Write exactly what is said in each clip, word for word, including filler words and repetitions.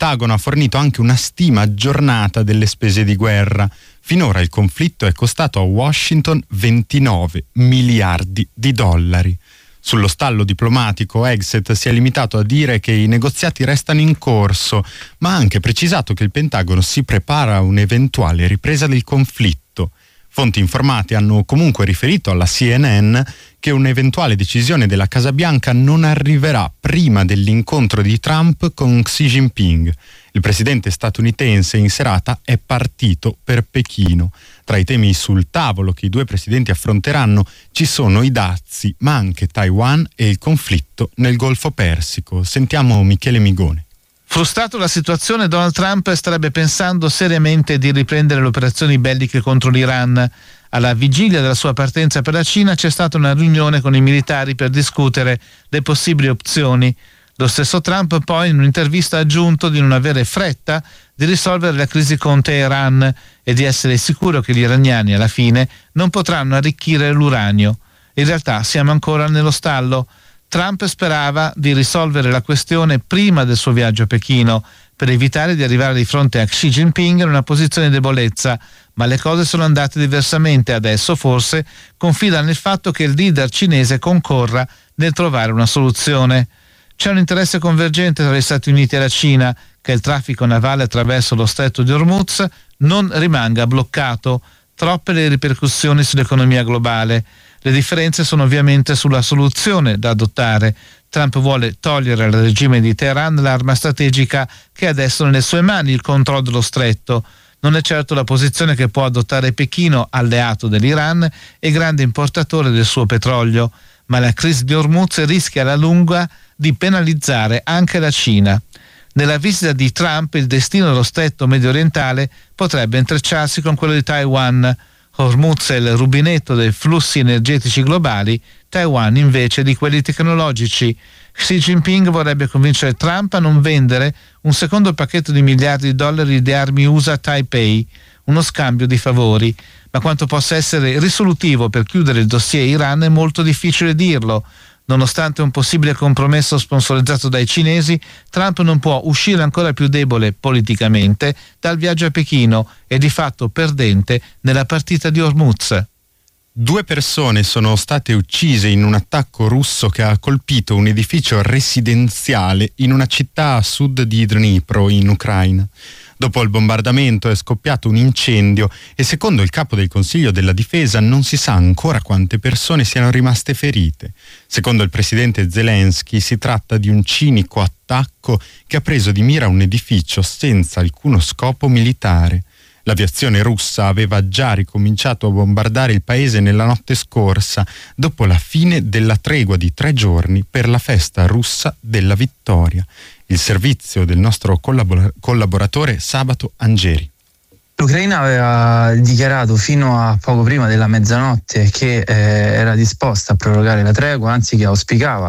Pentagono ha fornito anche una stima aggiornata delle spese di guerra. Finora il conflitto è costato a Washington ventinove miliardi di dollari. Sullo stallo diplomatico, Hegseth si è limitato a dire che i negoziati restano in corso, ma ha anche precisato che il Pentagono si prepara a un'eventuale ripresa del conflitto. Fonti informate hanno comunque riferito alla C N N che un'eventuale decisione della Casa Bianca non arriverà prima dell'incontro di Trump con Xi Jinping. Il presidente statunitense in serata è partito per Pechino. Tra i temi sul tavolo che i due presidenti affronteranno ci sono i dazi, ma anche Taiwan e il conflitto nel Golfo Persico. Sentiamo Michele Migone. Frustrato la situazione, Donald Trump starebbe pensando seriamente di riprendere le operazioni belliche contro l'Iran. Alla vigilia della sua partenza per la Cina c'è stata una riunione con i militari per discutere le possibili opzioni. Lo stesso Trump poi in un'intervista ha aggiunto di non avere fretta di risolvere la crisi con Teheran e di essere sicuro che gli iraniani alla fine non potranno arricchire l'uranio. In realtà siamo ancora nello stallo. Trump sperava di risolvere la questione prima del suo viaggio a Pechino per evitare di arrivare di fronte a Xi Jinping in una posizione di debolezza, ma le cose sono andate diversamente. Adesso forse confida nel fatto che il leader cinese concorra nel trovare una soluzione. C'è un interesse convergente tra gli Stati Uniti e la Cina che il traffico navale attraverso lo stretto di Hormuz non rimanga bloccato. Troppe le ripercussioni sull'economia globale. Le differenze sono ovviamente sulla soluzione da adottare. Trump vuole togliere al regime di Teheran l'arma strategica che adesso è nelle sue mani, il controllo dello stretto. Non è certo la posizione che può adottare Pechino, alleato dell'Iran e grande importatore del suo petrolio, ma la crisi di Hormuz rischia alla lunga di penalizzare anche la Cina. Nella visita di Trump il destino dello stretto medio orientale potrebbe intrecciarsi con quello di Taiwan. Hormuz è il rubinetto dei flussi energetici globali, Taiwan invece di quelli tecnologici. Xi Jinping vorrebbe convincere Trump a non vendere un secondo pacchetto di miliardi di dollari di armi U S A a Taipei, uno scambio di favori. Ma quanto possa essere risolutivo per chiudere il dossier Iran è molto difficile dirlo. Nonostante un possibile compromesso sponsorizzato dai cinesi, Trump non può uscire ancora più debole politicamente dal viaggio a Pechino e di fatto perdente nella partita di Hormuz. Due persone sono state uccise in un attacco russo che ha colpito un edificio residenziale in una città a sud di Dnipro, in Ucraina. Dopo il bombardamento è scoppiato un incendio e secondo il capo del Consiglio della Difesa non si sa ancora quante persone siano rimaste ferite. Secondo il presidente Zelensky si tratta di un cinico attacco che ha preso di mira un edificio senza alcuno scopo militare. L'aviazione russa aveva già ricominciato a bombardare il paese nella notte scorsa, dopo la fine della tregua di tre giorni per la festa russa della vittoria. Il servizio del nostro collabor- collaboratore Sabato Angeri. L'Ucraina aveva dichiarato fino a poco prima della mezzanotte che eh, era disposta a prorogare la tregua, anzi che auspicava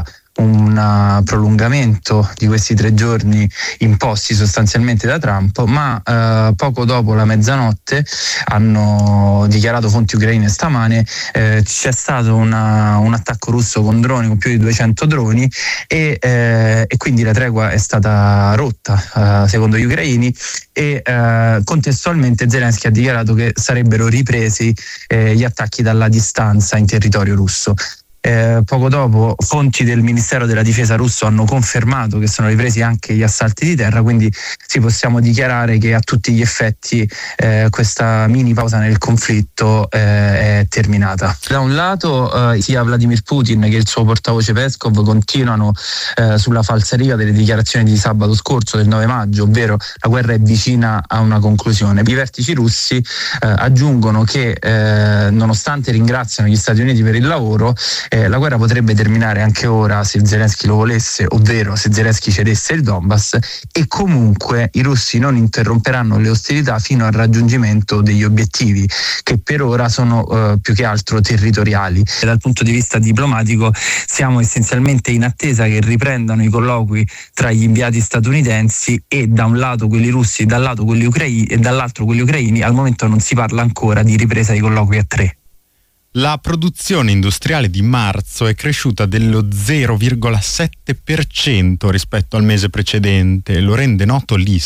un prolungamento di questi tre giorni imposti sostanzialmente da Trump, ma eh, poco dopo la mezzanotte, hanno dichiarato fonti ucraine stamane, eh, c'è stato una, un attacco russo con droni, con più di duecento droni e, eh, e quindi la tregua è stata rotta eh, secondo gli ucraini e eh, contestualmente Zelensky ha dichiarato che sarebbero ripresi eh, gli attacchi dalla distanza in territorio russo. Eh, poco dopo fonti del Ministero della Difesa russo hanno confermato che sono ripresi anche gli assalti di terra, quindi sì, possiamo dichiarare che a tutti gli effetti eh, questa mini pausa nel conflitto eh, è terminata. Da un lato eh, sia Vladimir Putin che il suo portavoce Peskov continuano eh, sulla falsariga delle dichiarazioni di sabato scorso del nove maggio, ovvero la guerra è vicina a una conclusione. I vertici russi eh, aggiungono che eh, nonostante ringraziano gli Stati Uniti per il lavoro, Eh, la guerra potrebbe terminare anche ora se Zelensky lo volesse, ovvero se Zelensky cedesse il Donbass, e comunque i russi non interromperanno le ostilità fino al raggiungimento degli obiettivi che per ora sono eh, più che altro territoriali. E dal punto di vista diplomatico siamo essenzialmente in attesa che riprendano i colloqui tra gli inviati statunitensi e da un lato quelli russi, dal lato quelli ucraini e dall'altro quelli ucraini. Al momento non si parla ancora di ripresa di colloqui a tre. La produzione industriale di marzo è cresciuta dello zero virgola sette per cento rispetto al mese precedente, lo rende noto l'I S